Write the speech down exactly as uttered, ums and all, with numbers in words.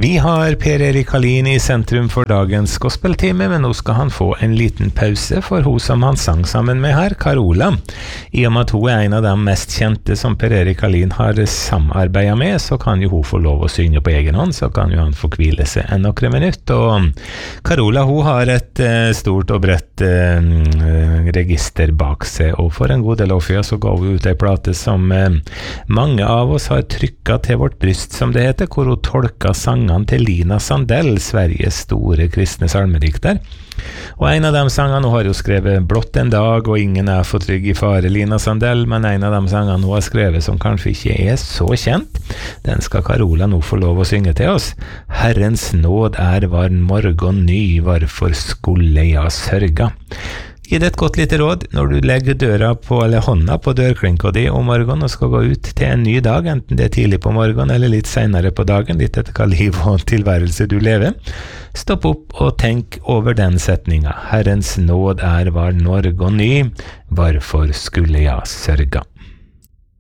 Vi har Per Erik Hallin i sentrum for dagens gospeltime, men nå skal han få en liten pause for hun som han sang sammen med her, Carola. I og med at hun er en av de mest kjente som Per Erik Hallin har samarbeidet med, så kan jo hun få lov å synge på egen hånd, så kan jo han få hvile seg en noen minutt. Og Carola, hun har et uh, stort og bredt uh, register bak seg, og for en god del år siden så ga hun ut en plate som uh, mange av oss har trykket til vårt bryst, som det heter, hvor hun tolka sangene til Lina Sandell, Sveriges store kristne salmedikter. Og en av de sangene, hun har jo skrevet Blått en dag og Ingen er for trygg i fare, Lina Sandell, men en av de sangene hun har skrevet som kanskje ikke er så kjent, den skal Carola nå få lov å synge til oss. Herrens nåd er var morgen ny, hvorfor skulle jeg sørga? Gi det et godt lite råd når du legger døra på, eller hånda på dørklinka di om morgenen og skal gå ut til en ny dag, enten det er tidlig på morgenen eller litt senere på dagen, litt etter hva liv og tilværelse du lever. Stopp opp og tenk over den setninga. Herrens nåd er var morgen ny, hvorfor skulle jeg sørga?